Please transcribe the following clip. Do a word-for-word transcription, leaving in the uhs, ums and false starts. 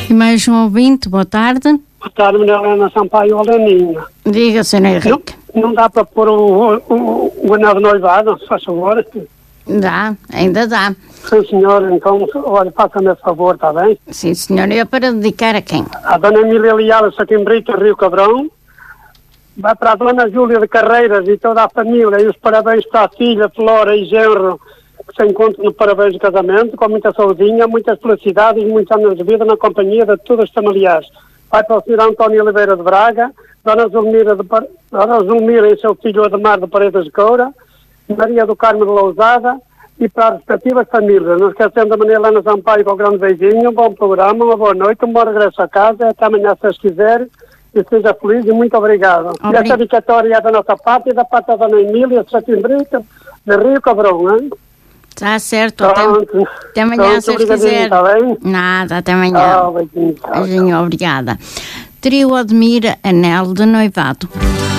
E mais um ouvinte, boa tarde. Boa tarde, Maria Helena Sampaio Oleninha. Diga, senhor Henrique. Não, não dá para pôr o, o, o anel de noivado, se faz favor? Dá, ainda dá. Sim, senhor, então, olha, faça-me esse favor, está bem? Sim, senhor, e é para dedicar a quem? A dona Emília Liala Saquimbrita, Rio Cabrão. Vai para a dona Júlia de Carreiras e toda a família, e os parabéns para a filha, Flora e genro, que se encontram no parabéns de casamento, com muita saudinha, muita felicidade e muitos anos de vida na companhia de todos os familiares. Vai para o senhor António Oliveira de Braga, Dona Zulmira, de, Dona Zulmira e seu filho Ademar de Paredes de Coura, Maria do Carmo de Lousada, e para as respectivas famílias. Não esquecendo da Maria Helena Sampaio com um grande beijinho, um bom programa, uma boa noite, um bom regresso a casa, até amanhã se Deus quiser, e seja feliz e muito obrigado. Obrig... E esta dedicatória é da nossa parte e da parte da Dona Emília Saquimbrita, de Rio Cabrão, hein? Está certo, até, até amanhã, se Deus quiser. Tá bem? Nada, até amanhã. Oh, beijinho, tchau, beijinho, obrigada. Trio Admira, anel de noivado.